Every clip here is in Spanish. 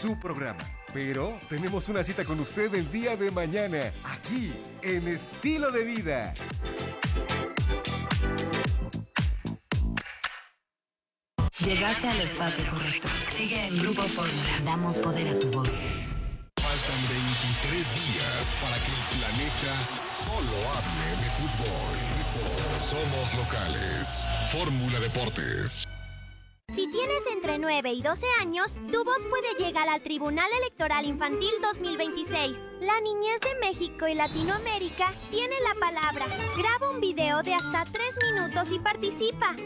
su programa. Pero tenemos una cita con usted el día de mañana, aquí, en Estilo de Vida. Llegaste al espacio correcto. Sigue en Grupo Fórmula. Damos poder a tu voz. Faltan 23 días para que el planeta solo hable de fútbol. Somos locales. Fórmula Deportes. Si tienes entre 9 y 12 años, tu voz puede llegar al Tribunal Electoral Infantil 2026. La niñez de México y Latinoamérica tiene la palabra. Graba un video de hasta 3 minutos y participa.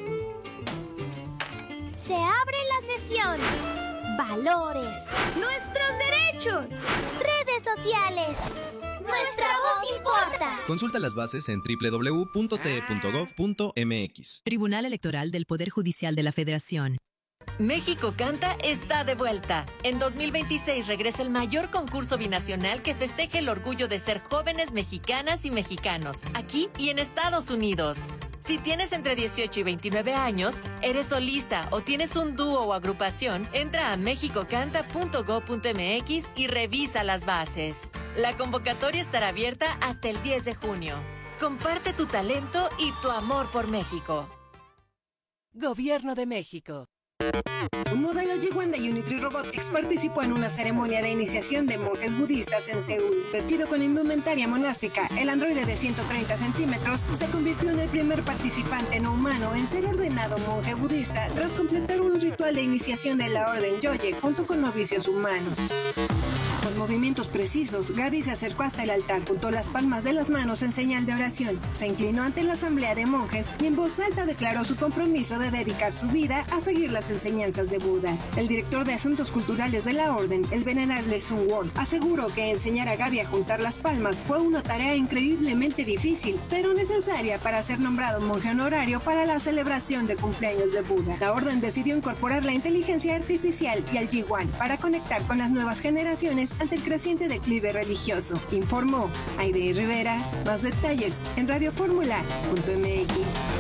Se abre la sesión. Valores. Nuestros derechos. Redes sociales. Nuestra voz importa. Consulta las bases en www.te.gov.mx. Tribunal Electoral del Poder Judicial de la Federación. México Canta está de vuelta. En 2026 regresa el mayor concurso binacional que festeje el orgullo de ser jóvenes mexicanas y mexicanos, aquí y en Estados Unidos. Si tienes entre 18 y 29 años, eres solista o tienes un dúo o agrupación, entra a mexicocanta.go.mx y revisa las bases. La convocatoria estará abierta hasta el 10 de junio. Comparte tu talento y tu amor por México. Gobierno de México. Un modelo G1 de Unitry Robotics participó en una ceremonia de iniciación de monjes budistas en Seúl. Vestido con indumentaria monástica, el androide de 130 centímetros se convirtió en el primer participante no humano en ser ordenado monje budista tras completar un ritual de iniciación de la orden Yoye junto con novicios humanos. Con movimientos precisos, Gaby se acercó hasta el altar, juntó las palmas de las manos en señal de oración, se inclinó ante la asamblea de monjes y en voz alta declaró su compromiso de dedicar su vida a seguir las enseñanzas de Buda. El director de Asuntos Culturales de la Orden, el venerable Sun Won, aseguró que enseñar a Gaby a juntar las palmas fue una tarea increíblemente difícil, pero necesaria para ser nombrado monje honorario para la celebración de cumpleaños de Buda. La Orden decidió incorporar la inteligencia artificial y el G1 para conectar con las nuevas generaciones ante el creciente declive religioso, informó Aide Rivera. Más detalles en radioformula.mx.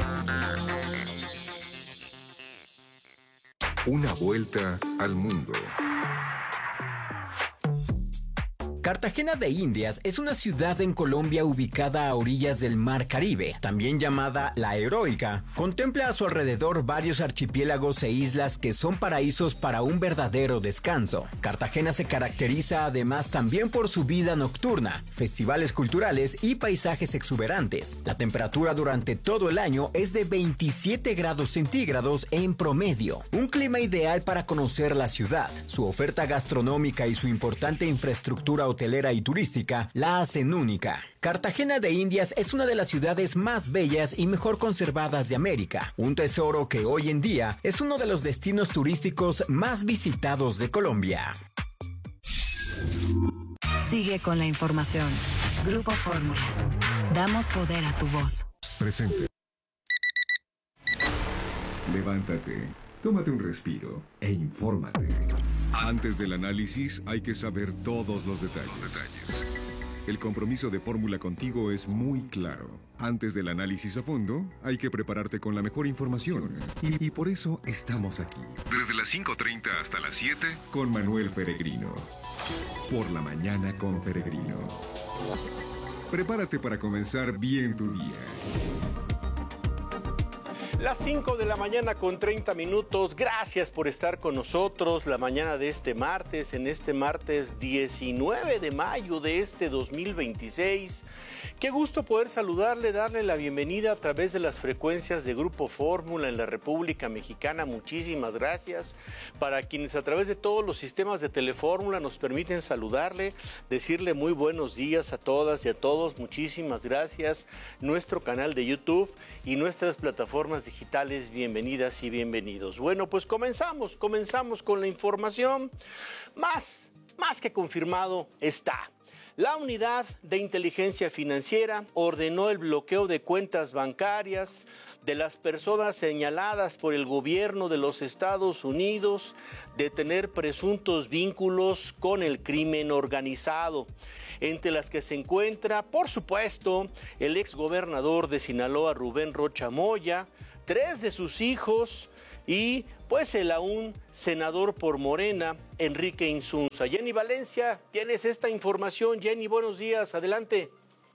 Una vuelta al mundo. Cartagena de Indias es una ciudad en Colombia ubicada a orillas del Mar Caribe, también llamada La Heroica. Contempla a su alrededor varios archipiélagos e islas que son paraísos para un verdadero descanso. Cartagena se caracteriza además también por su vida nocturna, festivales culturales y paisajes exuberantes. La temperatura durante todo el año es de 27 grados centígrados en promedio. Un clima ideal para conocer la ciudad. Su oferta gastronómica y su importante infraestructura hotelera y turística la hacen única. Cartagena de Indias es una de las ciudades más bellas y mejor conservadas de América, un tesoro que hoy en día es uno de los destinos turísticos más visitados de Colombia. Sigue con la información. Grupo Fórmula. Damos poder a tu voz. Presente. Levántate, tómate un respiro e infórmate. Antes del análisis hay que saber todos los detalles. El compromiso de Fórmula contigo es muy claro. Antes del análisis a fondo, hay que prepararte con la mejor información. Y por eso estamos aquí. Desde las 5:30 hasta las 7, con Manuel Peregrino. Por la mañana con Peregrino. Prepárate para comenzar bien tu día. Las 5 de la mañana con 30 minutos. Gracias por estar con nosotros la mañana de este martes, en este martes 19 de mayo de este 2026. Qué gusto poder saludarle, darle la bienvenida a través de las frecuencias de Grupo Fórmula en la República Mexicana. Muchísimas gracias. Para quienes a través de todos los sistemas de Telefórmula nos permiten saludarle, decirle muy buenos días a todas y a todos. Muchísimas gracias. Nuestro canal de YouTube y nuestras plataformas digitales, bienvenidas y bienvenidos. Bueno, pues comenzamos con la información. Más que confirmado está. La Unidad de Inteligencia Financiera ordenó el bloqueo de cuentas bancarias de las personas señaladas por el gobierno de los Estados Unidos de tener presuntos vínculos con el crimen organizado, entre las que se encuentra, por supuesto, el exgobernador de Sinaloa, Rubén Rocha Moya, 3 de sus hijos y pues el aún senador por Morena, Enrique Insunza. Jenny Valencia, tienes esta información. Jenny, buenos días, adelante.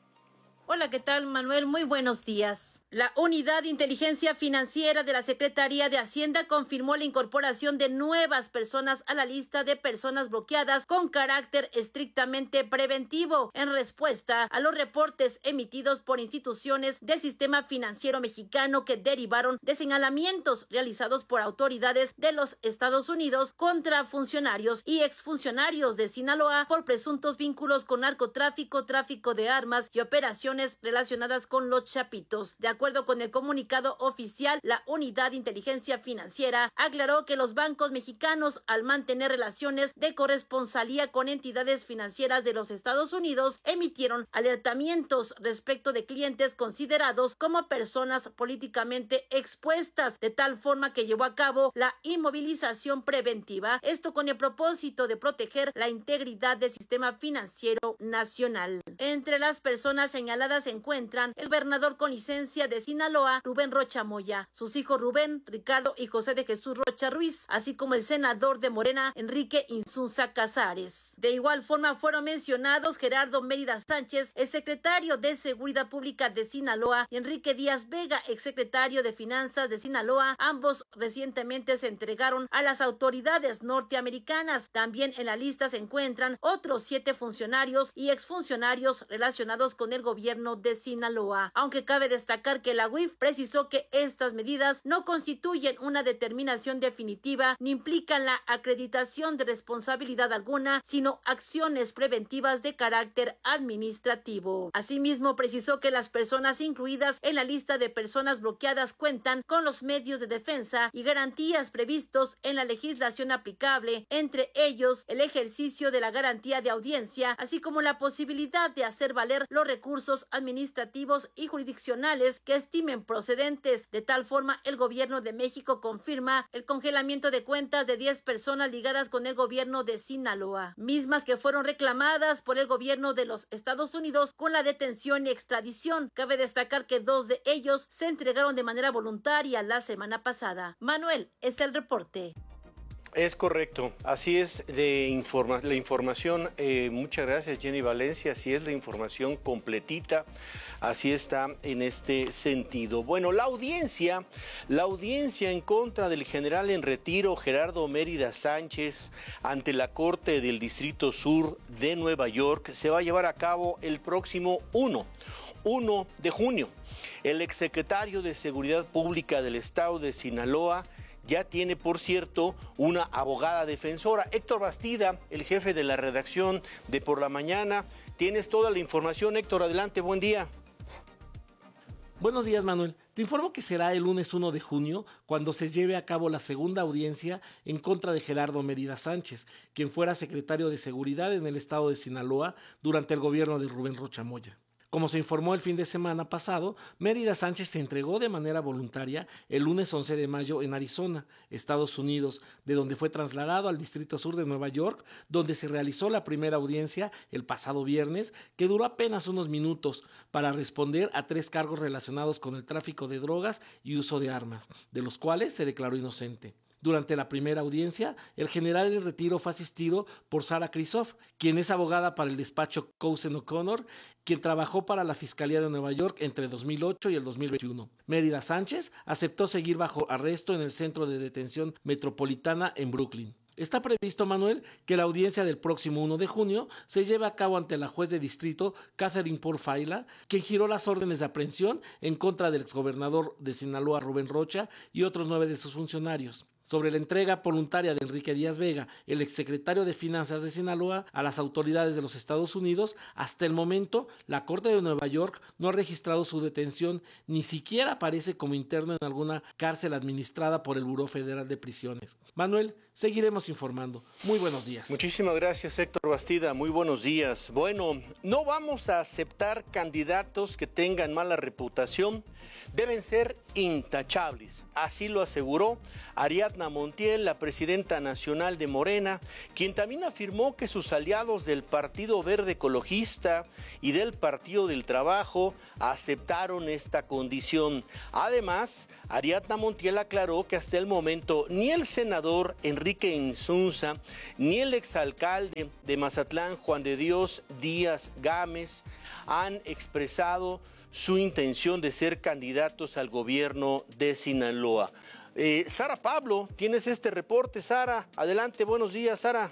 Hola, ¿qué tal, Manuel? Muy buenos días. La Unidad de Inteligencia Financiera de la Secretaría de Hacienda confirmó la incorporación de nuevas personas a la lista de personas bloqueadas con carácter estrictamente preventivo en respuesta a los reportes emitidos por instituciones del sistema financiero mexicano que derivaron de señalamientos realizados por autoridades de los Estados Unidos contra funcionarios y exfuncionarios de Sinaloa por presuntos vínculos con narcotráfico, tráfico de armas y operaciones relacionadas con los Chapitos. De acuerdo con el comunicado oficial, la Unidad de Inteligencia Financiera aclaró que los bancos mexicanos, al mantener relaciones de corresponsalía con entidades financieras de los Estados Unidos, emitieron alertamientos respecto de clientes considerados como personas políticamente expuestas, de tal forma que llevó a cabo la inmovilización preventiva, esto con el propósito de proteger la integridad del sistema financiero nacional. Entre las personas señaladas se encuentran el gobernador con licencia de Sinaloa, Rubén Rocha Moya, sus hijos Rubén, Ricardo y José de Jesús Rocha Ruiz, así como el senador de Morena, Enrique Insunza Casares. De igual forma fueron mencionados Gerardo Mérida Sánchez, el secretario de Seguridad Pública de Sinaloa, y Enrique Díaz Vega, exsecretario de Finanzas de Sinaloa. Ambos recientemente se entregaron a las autoridades norteamericanas. También en la lista se encuentran otros 7 funcionarios y exfuncionarios relacionados con el gobierno de Sinaloa, aunque cabe destacar que la UIF precisó que estas medidas no constituyen una determinación definitiva ni implican la acreditación de responsabilidad alguna, sino acciones preventivas de carácter administrativo. Asimismo, precisó que las personas incluidas en la lista de personas bloqueadas cuentan con los medios de defensa y garantías previstos en la legislación aplicable, entre ellos el ejercicio de la garantía de audiencia, así como la posibilidad de hacer valer los recursos administrativos y jurisdiccionales que estimen procedentes. De tal forma, el gobierno de México confirma el congelamiento de cuentas de 10 personas ligadas con el gobierno de Sinaloa, mismas que fueron reclamadas por el gobierno de los Estados Unidos con la detención y extradición. Cabe destacar que 2 de ellos se entregaron de manera voluntaria la semana pasada. Manuel, es el reporte. Es correcto, así es la información, muchas gracias Jenny Valencia, así es la información completita, así está en este sentido. Bueno, la audiencia en contra del general en retiro Gerardo Mérida Sánchez ante la Corte del Distrito Sur de Nueva York se va a llevar a cabo el próximo 1 de junio. El exsecretario de Seguridad Pública del Estado de Sinaloa ya tiene, por cierto, una abogada defensora. Héctor Bastida, el jefe de la redacción de Por la Mañana. Tienes toda la información, Héctor, adelante, buen día. Buenos días, Manuel. Te informo que será el lunes 1 de junio cuando se lleve a cabo la segunda audiencia en contra de Gerardo Mérida Sánchez, quien fuera secretario de Seguridad en el estado de Sinaloa durante el gobierno de Rubén Rocha Moya. Como se informó el fin de semana pasado, Mérida Sánchez se entregó de manera voluntaria el lunes 11 de mayo en Arizona, Estados Unidos, de donde fue trasladado al Distrito Sur de Nueva York, donde se realizó la primera audiencia el pasado viernes, que duró apenas unos minutos, para responder a 3 cargos relacionados con el tráfico de drogas y uso de armas, de los cuales se declaró inocente. Durante la primera audiencia, el general en retiro fue asistido por Sara Krisoff, quien es abogada para el despacho Cousin O'Connor, quien trabajó para la Fiscalía de Nueva York entre 2008 y el 2021. Mérida Sánchez aceptó seguir bajo arresto en el Centro de Detención Metropolitana en Brooklyn. Está previsto, Manuel, que la audiencia del próximo 1 de junio se lleve a cabo ante la juez de distrito Catherine Porfaila, quien giró las órdenes de aprehensión en contra del exgobernador de Sinaloa Rubén Rocha y otros 9 de sus funcionarios. Sobre la entrega voluntaria de Enrique Díaz Vega, el exsecretario de Finanzas de Sinaloa, a las autoridades de los Estados Unidos, hasta el momento, la Corte de Nueva York no ha registrado su detención, ni siquiera aparece como interno en alguna cárcel administrada por el Buró Federal de Prisiones. Manuel, seguiremos informando. Muy buenos días. Muchísimas gracias, Héctor Bastida. Muy buenos días. Bueno, no vamos a aceptar candidatos que tengan mala reputación. Deben ser intachables. Así lo aseguró Ariadna Ariadna Montiel, la presidenta nacional de Morena, quien también afirmó que sus aliados del Partido Verde Ecologista y del Partido del Trabajo aceptaron esta condición. Además, Ariadna Montiel aclaró que hasta el momento ni el senador Enrique Insunza ni el exalcalde de Mazatlán, Juan de Dios Díaz Gámez, han expresado su intención de ser candidatos al gobierno de Sinaloa. Sara Pablo, tienes este reporte. Sara, adelante, buenos días, Sara.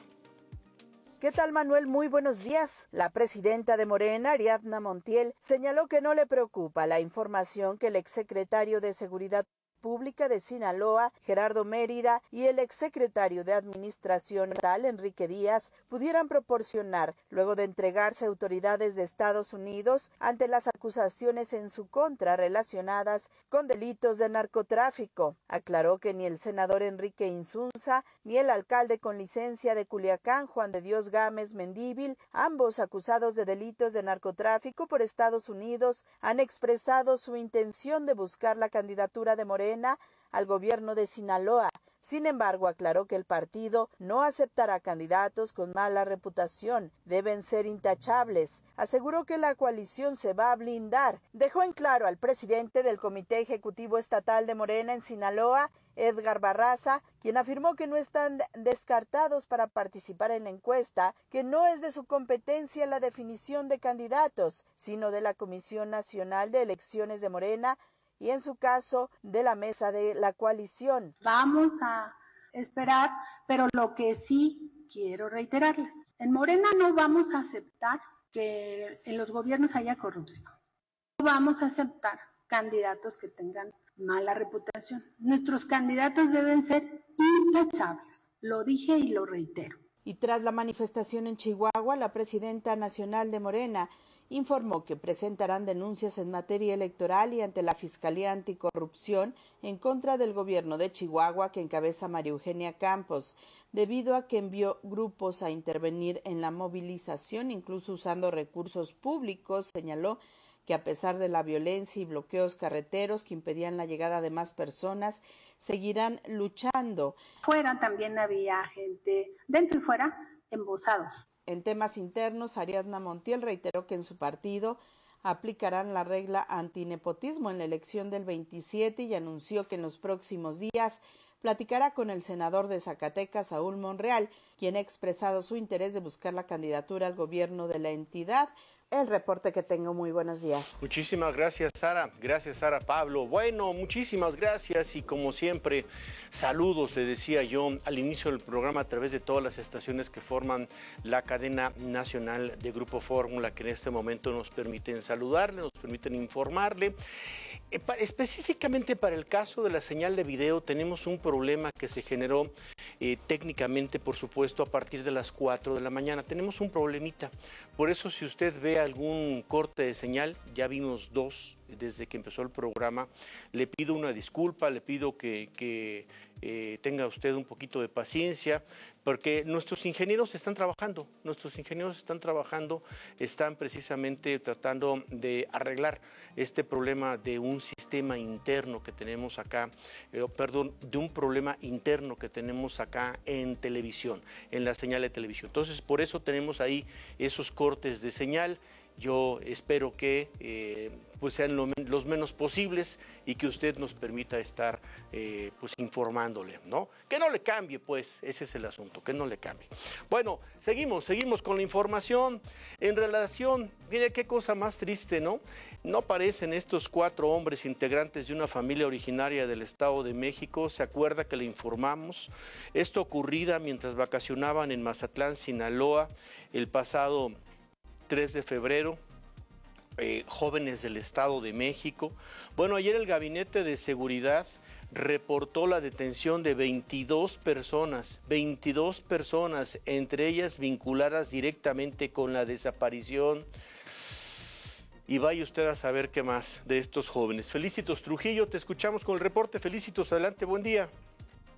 ¿Qué tal, Manuel? Muy buenos días. La presidenta de Morena, Ariadna Montiel, señaló que no le preocupa la información que el exsecretario de Seguridad Pública de Sinaloa, Gerardo Mérida, y el exsecretario de Administración Estatal, Enrique Díaz, pudieran proporcionar luego de entregarse a autoridades de Estados Unidos ante las acusaciones en su contra relacionadas con delitos de narcotráfico. Aclaró que ni el senador Enrique Insunza ni el alcalde con licencia de Culiacán, Juan de Dios Gámez Mendívil, ambos acusados de delitos de narcotráfico por Estados Unidos, han expresado su intención de buscar la candidatura de Morena al gobierno de Sinaloa. Sin embargo, aclaró que el partido no aceptará candidatos con mala reputación, deben ser intachables. Aseguró que la coalición se va a blindar. Dejó en claro al presidente del Comité Ejecutivo Estatal de Morena en Sinaloa, Edgar Barraza, quien afirmó que no están descartados para participar en la encuesta, que no es de su competencia la definición de candidatos, sino de la Comisión Nacional de Elecciones de Morena, y en su caso de la mesa de la coalición. Vamos a esperar, pero lo que sí quiero reiterarles, en Morena no vamos a aceptar que en los gobiernos haya corrupción. No vamos a aceptar candidatos que tengan mala reputación. Nuestros candidatos deben ser intachables. Lo dije y lo reitero. Y tras la manifestación en Chihuahua, la presidenta nacional de Morena informó que presentarán denuncias en materia electoral y ante la Fiscalía Anticorrupción en contra del gobierno de Chihuahua que encabeza María Eugenia Campos, debido a que envió grupos a intervenir en la movilización, incluso usando recursos públicos. Señaló que a pesar de la violencia y bloqueos carreteros que impedían la llegada de más personas, seguirán luchando. Fuera también había gente, dentro y fuera, embosados. En temas internos, Ariadna Montiel reiteró que en su partido aplicarán la regla antinepotismo en la elección del 27 y anunció que en los próximos días platicará con el senador de Zacatecas, Saúl Monreal, quien ha expresado su interés de buscar la candidatura al gobierno de la entidad. El reporte que tengo. Muy buenos días. Muchísimas gracias, Sara. Gracias, Sara Pablo. Bueno, muchísimas gracias y como siempre, saludos, le decía yo al inicio del programa a través de todas las estaciones que forman la cadena nacional de Grupo Fórmula, que en este momento nos permiten saludarle, nos permiten informarle. Específicamente para el caso de la señal de video tenemos un problema que se generó técnicamente, por supuesto, a partir de las 4 de la mañana. Tenemos un problemita. Por eso, si usted ve algún corte de señal, ya vimos 2 desde que empezó el programa, le pido una disculpa, le pido que tenga usted un poquito de paciencia, porque nuestros ingenieros están trabajando, están precisamente tratando de arreglar este problema de un sistema interno que tenemos acá, de un problema interno que tenemos acá en televisión, en la señal de televisión. Entonces, por eso tenemos ahí esos cortes de señal. Yo espero que pues sean los menos posibles y que usted nos permita estar pues informándole, ¿no? Que no le cambie, pues, ese es el asunto, que no le cambie. Bueno, seguimos con la información en relación, mire qué cosa más triste, ¿no? No aparecen estos 4 hombres integrantes de una familia originaria del Estado de México. ¿Se acuerda que le informamos? Esto ocurrida mientras vacacionaban en Mazatlán, Sinaloa, el pasado 3 de febrero, jóvenes del Estado de México. Bueno, ayer el Gabinete de Seguridad reportó la detención de 22 personas, entre ellas vinculadas directamente con la desaparición. Y vaya usted a saber qué más de estos jóvenes. Felicitos Trujillo, te escuchamos con el reporte. Felicitos, adelante, buen día.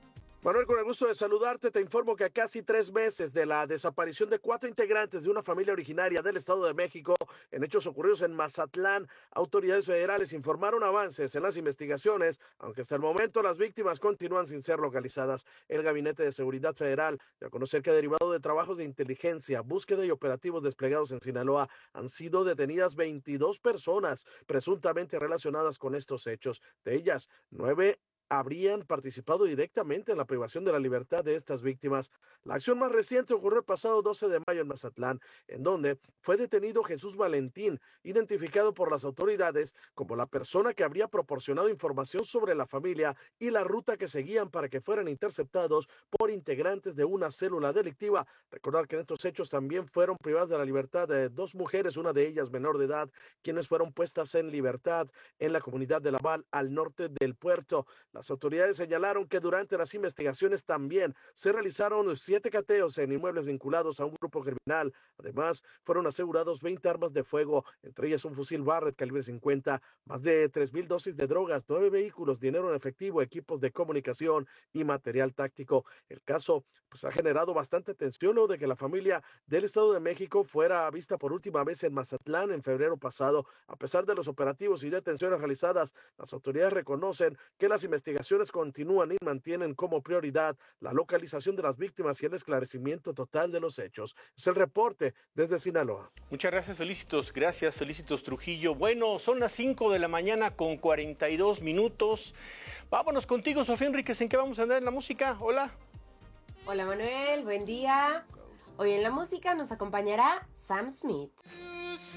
Manuel, con el gusto de saludarte, te informo que a casi 3 meses de la desaparición de 4 integrantes de una familia originaria del Estado de México en hechos ocurridos en Mazatlán, autoridades federales informaron avances en las investigaciones, aunque hasta el momento las víctimas continúan sin ser localizadas. El Gabinete de Seguridad Federal dio a conocer que derivado de trabajos de inteligencia, búsqueda y operativos desplegados en Sinaloa, han sido detenidas 22 personas presuntamente relacionadas con estos hechos. De ellas, 9 habrían participado directamente en la privación de la libertad de estas víctimas. La acción más reciente ocurrió el pasado 12 de mayo en Mazatlán, en donde fue detenido Jesús Valentín, identificado por las autoridades como la persona que habría proporcionado información sobre la familia y la ruta que seguían para que fueran interceptados por integrantes de una célula delictiva. Recordar que en estos hechos también fueron privadas de la libertad de 2 mujeres, una de ellas menor de edad, quienes fueron puestas en libertad en la comunidad de Laval, al norte del puerto. Las autoridades señalaron que durante las investigaciones también se realizaron 7 cateos en inmuebles vinculados a un grupo criminal. Además, fueron asegurados 20 armas de fuego, entre ellas un fusil Barrett calibre 50, más de 3,000 dosis de drogas, 9 vehículos, dinero en efectivo, equipos de comunicación y material táctico. El caso ha generado bastante tensión luego de que la familia del Estado de México fuera vista por última vez en Mazatlán en febrero pasado. A pesar de los operativos y detenciones realizadas, las autoridades reconocen que las investigaciones continúan y mantienen como prioridad la localización de las víctimas y el esclarecimiento total de los hechos. Es el reporte desde Sinaloa. Muchas gracias, Felicitos. Gracias, Felicitos Trujillo. Bueno, son las 5 de la mañana con 42 minutos. Vámonos contigo, Sofía Enríquez. ¿En qué vamos a andar en la música? Hola. Hola, Manuel. Buen día. Hoy en la música nos acompañará Sam Smith.